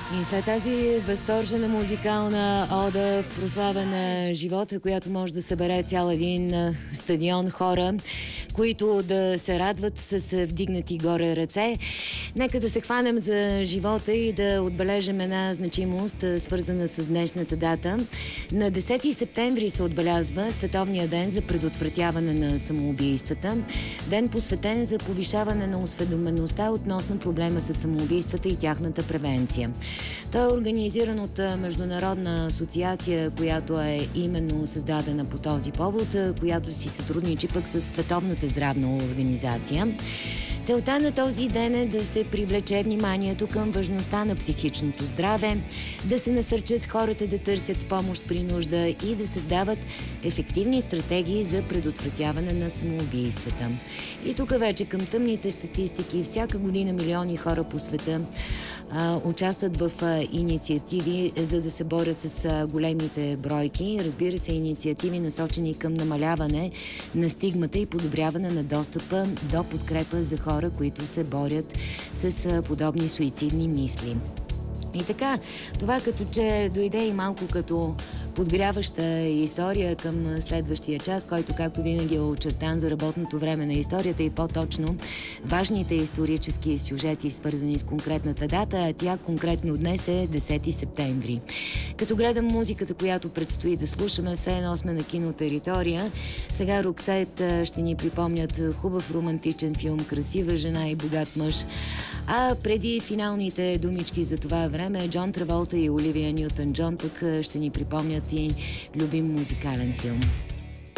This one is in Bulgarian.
И след тази възторжена музикална ода в прослава на живота, която може да събере цял един стадион хора, които да се радват с вдигнати горе ръце, нека да се хванем за живота и да отбележим една значимост, свързана с днешната дата. На 10 септември се отбелязва Световния ден за предотвратяване на самоубийствата. Ден посветен за повишаване на осведомеността относно проблема с самоубийствата и тяхната превенция. Той е организиран от международна асоциация, която е именно създадена по този повод, която си сътрудничи пък с Световната здравна организация. Целта на този ден е да се привлече вниманието към важността на психичното здраве, да се насърчат хората да търсят помощ при нужда и да създават ефективни стратегии за предотвратяване на самоубийствата. И тук вече към тъмните статистики, всяка година милиони хора по света участват в инициативи, за да се борят с големите бройки. Разбира се, инициативи насочени към намаляване на стигмата и подобряване на достъпа до подкрепа за хора, които се борят с подобни суицидни мисли. И така, това като че дойде и малко като подгряваща история към следващия час, който, както винаги, е очертан за работното време на историята и по-точно важните исторически сюжети, свързани с конкретната дата, а тя конкретно днес е 10 септември. Като гледам музиката, която предстои да слушаме, все едно сме на кинотеритория. Сега Рокцет ще ни припомнят хубав романтичен филм, красива жена и богат мъж. А преди финалните думички за това време, Джон Траволта и Оливия Нютън Джон пък ще ни припомнят и любим музикален филм.